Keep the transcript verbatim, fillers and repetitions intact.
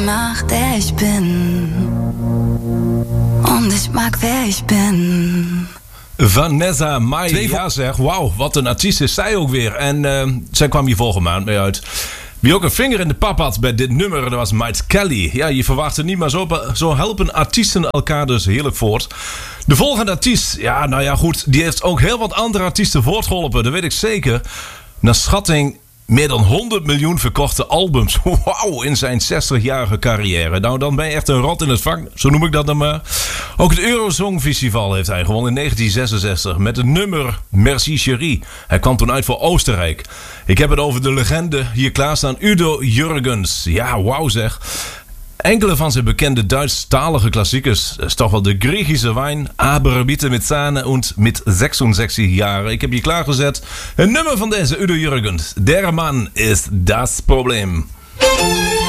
mag, der ich bin. Und ich mag, wer ich bin. Vanessa Mai, Twee ja zeg, wauw, wat een artiest is zij ook weer. En uh, zij kwam hier vorige maand mee uit. Wie ook een vinger in de pap had bij dit nummer, dat was Mike Kelly. Ja, je verwacht het niet, maar zo, zo helpen artiesten elkaar dus heerlijk voort. De volgende artiest, ja, nou ja goed, die heeft ook heel wat andere artiesten voortgeholpen. Dat weet ik zeker. Naar schatting meer dan honderd miljoen verkochte albums. Wauw, in zijn zestigjarige carrière. Nou, dan ben je echt een rot in het vak. Zo noem ik dat dan maar. Ook het Eurosong Festival heeft hij gewonnen in negentien zesenzestig. Met het nummer Merci Chérie. Hij kwam toen uit voor Oostenrijk. Ik heb het over de legende hier klaarstaan. Udo Jürgens. Ja, wauw zeg. Enkele van zijn bekende Duits-talige klassiekers. Dat is toch wel de Griechische wijn. Aber bitte mit Sahne und mit zesenzestig jaren. Ik heb hier klaargezet een nummer van deze Udo Jürgens. Der Mann ist das Problem.